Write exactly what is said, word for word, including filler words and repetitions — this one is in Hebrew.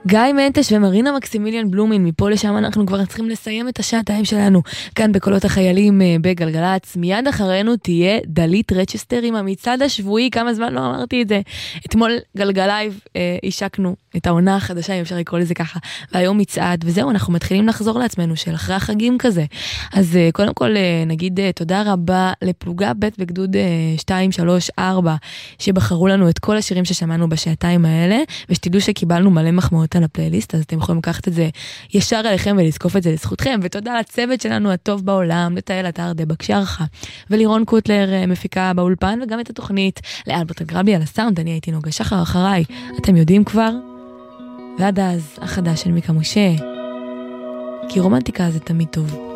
גיא מנטש ומרינה מקסימיליאן בלומין, מפה לשם אנחנו כבר צריכים לסיים את השעתיים שלנו, כאן בקולות החיילים בגלגלץ. מיד אחרינו תהיה דלית רצ'סטר עם המצעד השבועי, כמה זמן לא אמרתי את זה. אתמול גלגלייב אה, השקנו את העונה החדשה, אם אפשר לקרוא לזה ככה, והיום מצעד, וזהו, אנחנו מתחילים לחזור לעצמנו של אחרי החגים כזה. אז אה, קודם כל אה, נגיד אה, תודה רבה לפלוגה ב' בגדוד אה, שתיים, שלוש, ארבע, שבחרו לנו את כל השירים ששמענו בשעתיים האלה, ושתדעו שקיבלנו מלא מחמאות על הפלייליסט, אז אתם יכולים לקחת את זה ישר עליכם ולזקוף את זה לזכותכם, ותודה לצוות שלנו הטוב בעולם, לתאל אתר דבק שערכה, ולירון קוטלר מפיקה באולפן, וגם את התוכנית לאלברט הגרבי על הסאונד. אני הייתי נוגה שחר, אחריי, אתם יודעים כבר, ועד אז החדש של מיקה משה, כי רומנטיקה זה תמיד טוב.